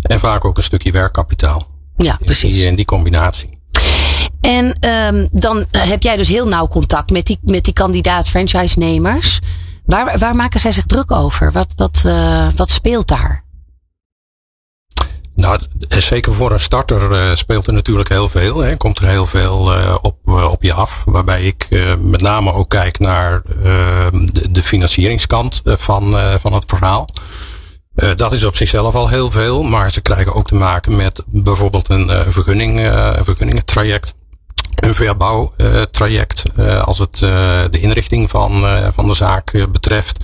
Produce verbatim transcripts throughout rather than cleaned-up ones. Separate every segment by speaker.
Speaker 1: En vaak ook een stukje werkkapitaal.
Speaker 2: Ja, precies.
Speaker 1: In die, in die combinatie.
Speaker 2: En um, dan heb jij dus heel nauw contact met die, met die kandidaat franchise-nemers. Waar, waar maken zij zich druk over? Wat, wat, uh, wat speelt daar?
Speaker 1: Nou, zeker voor een starter uh, speelt er natuurlijk heel veel. Hè. Komt er heel veel uh, op, uh, op je af. Waarbij ik uh, met name ook kijk naar uh, de, de financieringskant uh, van, uh, van het verhaal. Uh, dat is op zichzelf al heel veel. Maar ze krijgen ook te maken met bijvoorbeeld een uh, vergunning, uh, een vergunningentraject. Een verbouwtraject uh, als het uh, de inrichting van, uh, van de zaak uh, betreft.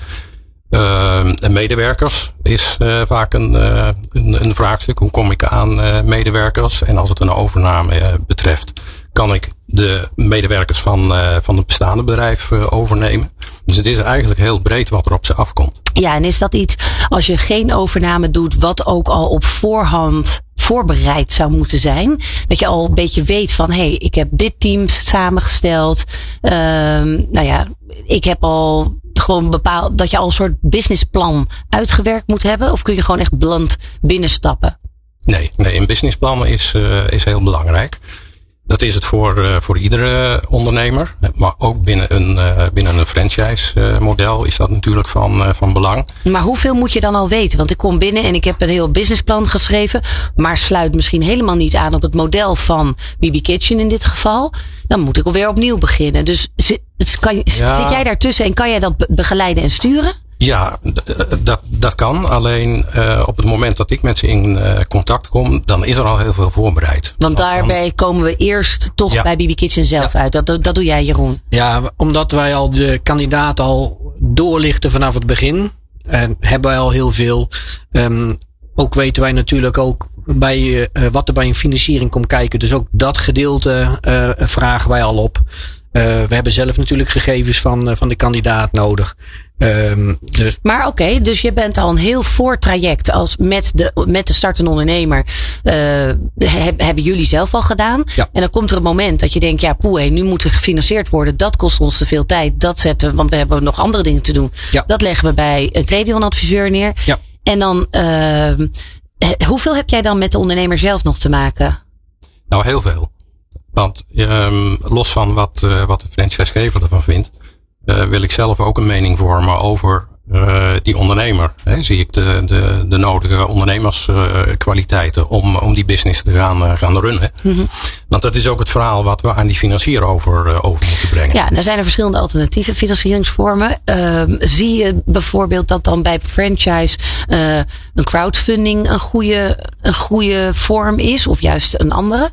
Speaker 1: Uh, en medewerkers is uh, vaak een, uh, een, een vraagstuk. Hoe kom ik aan uh, medewerkers? En als het een overname uh, betreft, kan ik de medewerkers van, uh, van het bestaande bedrijf uh, overnemen. Dus het is eigenlijk heel breed wat er op ze afkomt.
Speaker 2: Ja, en is dat iets, als je geen overname doet, wat ook al op voorhand voorbereid zou moeten zijn? Dat je al een beetje weet van, hé, hey, ik heb dit team samengesteld. Uh, nou ja, ik heb al gewoon bepaald dat je al een soort businessplan uitgewerkt moet hebben? Of kun je gewoon echt bland binnenstappen?
Speaker 1: Nee, nee, een businessplan is, uh, is heel belangrijk. Dat is het voor, uh, voor iedere ondernemer. Maar ook binnen een, uh, binnen een franchise uh, model is dat natuurlijk van, uh, van belang.
Speaker 2: Maar hoeveel moet je dan al weten? Want ik kom binnen en ik heb een heel businessplan geschreven. Maar sluit misschien helemaal niet aan op het model van B B Kitchen in dit geval. Dan moet ik alweer opnieuw beginnen. Dus kan, ja. Zit jij daartussen en kan jij dat begeleiden en sturen?
Speaker 1: Ja, dat, dat kan. Alleen uh, op het moment dat ik met ze in uh, contact kom, dan is er al heel veel voorbereid.
Speaker 2: Want daarbij komen we eerst toch ja. bij B B Kitchen zelf ja. uit. Dat, dat doe jij, Jeroen.
Speaker 3: Ja, omdat wij al de kandidaat al doorlichten vanaf het begin. En hebben wij al heel veel. Um, ook weten wij natuurlijk ook bij uh, wat er bij een financiering komt kijken. Dus ook dat gedeelte uh, vragen wij al op. Uh, we hebben zelf natuurlijk gegevens van, uh, van de kandidaat nodig. Um, dus.
Speaker 2: Maar oké, okay, dus je bent al een heel voortraject als met de, met de startende ondernemer. Uh, heb, hebben jullie zelf al gedaan.
Speaker 3: Ja.
Speaker 2: En dan komt er een moment dat je denkt, ja poeh, hey, nu moet er gefinancierd worden. Dat kost ons te veel tijd. Dat zetten, want we hebben nog andere dingen te doen.
Speaker 3: Ja.
Speaker 2: Dat leggen we bij een Credion-adviseur neer.
Speaker 3: Ja.
Speaker 2: En dan, uh, hoeveel heb jij dan met de ondernemer zelf nog te maken?
Speaker 1: Nou, heel veel. Want um, los van wat, uh, wat de franchisegever ervan vindt, uh, wil ik zelf ook een mening vormen over uh, die ondernemer. He, zie ik de, de, de nodige ondernemerskwaliteiten uh, om, om die business te gaan, uh, gaan runnen. Mm-hmm. Want dat is ook het verhaal wat we aan die financier over, uh, over moeten brengen.
Speaker 2: Ja, er zijn er verschillende alternatieve financieringsvormen. Uh, zie je bijvoorbeeld dat dan bij franchise uh, een crowdfunding een goede, een goede vorm is of juist een andere?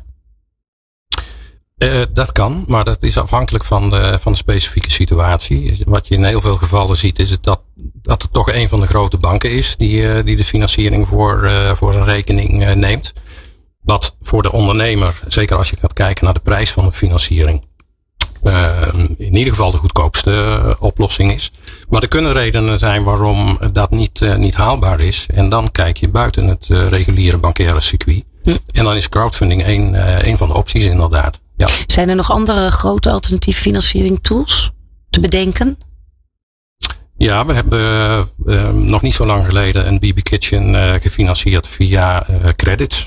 Speaker 1: Uh, dat kan, maar dat is afhankelijk van de, van de specifieke situatie. Wat je in heel veel gevallen ziet is het dat, dat het toch een van de grote banken is die, uh, die de financiering voor, uh, voor een rekening uh, neemt. Wat voor de ondernemer, zeker als je gaat kijken naar de prijs van de financiering, uh, in ieder geval de goedkoopste uh, oplossing is. Maar er kunnen redenen zijn waarom dat niet, uh, niet haalbaar is. En dan kijk je buiten het uh, reguliere bancaire circuit. Hm. En dan is crowdfunding een, uh, een van de opties inderdaad. Ja.
Speaker 2: Zijn er nog andere grote alternatieve financiering tools te bedenken?
Speaker 1: Ja, we hebben uh, nog niet zo lang geleden een B B Kitchen uh, gefinancierd via uh, credits.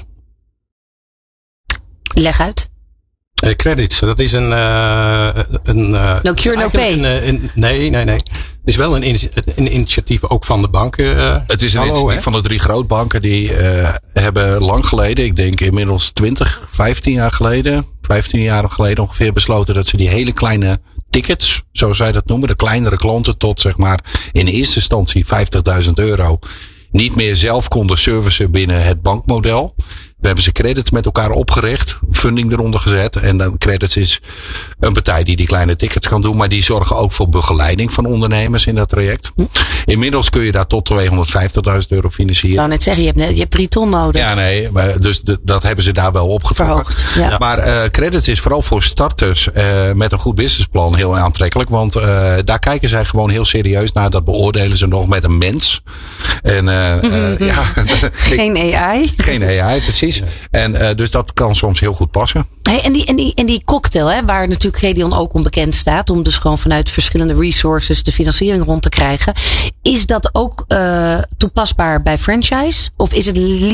Speaker 2: Leg uit.
Speaker 1: Uh, credits, dat is een... Uh, een uh,
Speaker 2: no cure, no pay.
Speaker 1: Een, een, nee, nee, nee. Het is wel een, een initiatief ook van de banken. Uh,
Speaker 4: het is een
Speaker 1: hallo,
Speaker 4: initiatief
Speaker 1: hè?
Speaker 4: van de drie grootbanken. Die uh, hebben lang geleden, ik denk inmiddels twintig, vijftien jaar geleden, vijftien jaar geleden ongeveer besloten dat ze die hele kleine tickets, zoals zij dat noemen, de kleinere klanten tot zeg maar in eerste instantie vijftigduizend euro, niet meer zelf konden servicen binnen het bankmodel. We hebben ze credits met elkaar opgericht, funding eronder gezet. En dan credits is een partij die die kleine tickets kan doen. Maar die zorgen ook voor begeleiding van ondernemers in dat traject. Inmiddels kun je daar tot tweehonderdvijftigduizend euro financieren.
Speaker 2: Ik wou net zeggen, je hebt, net, je hebt drie ton nodig.
Speaker 4: Ja, nee, maar dus de, dat hebben ze daar wel opgetrokken.
Speaker 2: Verhoogd, ja.
Speaker 4: Maar uh, credits is vooral voor starters uh, met een goed businessplan heel aantrekkelijk. Want uh, daar kijken zij gewoon heel serieus naar. Dat beoordelen ze nog met een mens. En, uh, uh, ja,
Speaker 2: geen A I.
Speaker 4: Geen A I, precies. En uh, dus dat kan soms heel goed passen.
Speaker 2: Hey, en, die, en, die, en die cocktail, hè, waar natuurlijk Credion ook onbekend staat, om dus gewoon vanuit verschillende resources de financiering rond te krijgen. Is dat ook uh, toepasbaar bij franchise? Of is het